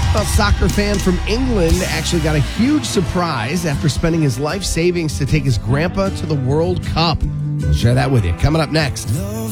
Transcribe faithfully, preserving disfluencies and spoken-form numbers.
A soccer fan from England actually got a huge surprise after spending his life savings to take his grandpa to the World Cup. We'll share that with you coming up next.